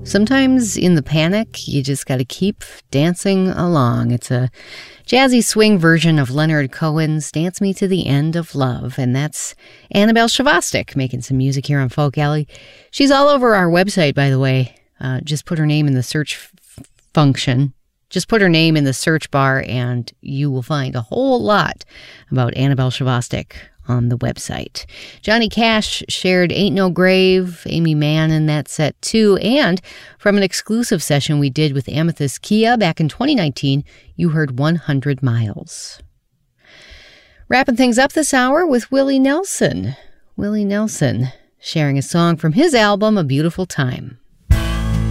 Sometimes in the panic, you just got to keep dancing along. It's a jazzy swing version of Leonard Cohen's Dance Me to the End of Love, and that's Annabelle Shavastik making some music here on Folk Alley. She's all over our website, by the way. Just put her name in the search function. Just put her name in the search bar, and you will find a whole lot about Annabelle Shavastik on the website. Johnny Cash shared Ain't No Grave, Amy Mann in that set too, and from an exclusive session we did with Amethyst Kia back in 2019, you heard 100 Miles. Wrapping things up this hour with Willie Nelson. Willie Nelson sharing a song from his album, A Beautiful Time.